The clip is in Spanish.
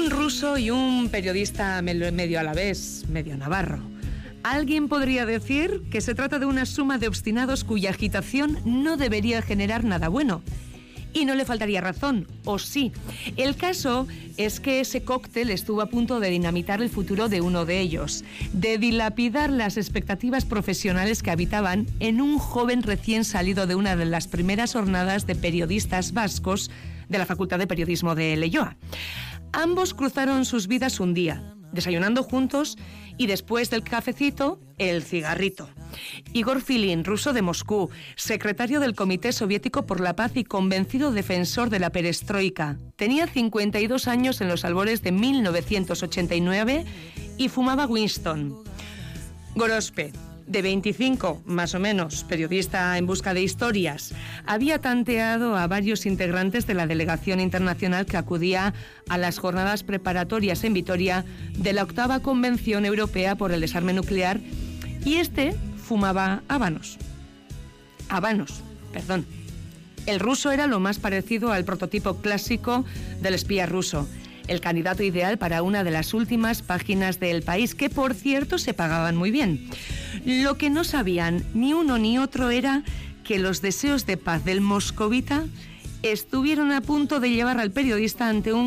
Un ruso y un periodista medio alavés, medio navarro. Alguien podría decir que se trata de una suma de obstinados cuya agitación no debería generar nada bueno. Y no le faltaría razón, o sí. El caso es que ese cóctel estuvo a punto de dinamitar el futuro de uno de ellos, de dilapidar las expectativas profesionales que habitaban en un joven recién salido de una de las primeras jornadas de periodistas vascos de la Facultad de Periodismo de Leioa. Ambos cruzaron sus vidas un día, desayunando juntos y después del cafecito, el cigarrito. Igor Filin, ruso de Moscú, secretario del Comité Soviético por la Paz y convencido defensor de la perestroika. Tenía 52 años en los albores de 1989 y fumaba Winston. Gorospe, de 25, más o menos, periodista en busca de historias, había tanteado a varios integrantes de la delegación internacional que acudía a las jornadas preparatorias en Vitoria de la 8ª Convención Europea por el Desarme Nuclear y fumaba habanos. El ruso era lo más parecido al prototipo clásico del espía ruso, el candidato ideal para una de las últimas páginas del País, que por cierto se pagaban muy bien. Lo que no sabían ni uno ni otro era que los deseos de paz del moscovita estuvieron a punto de llevar al periodista ante un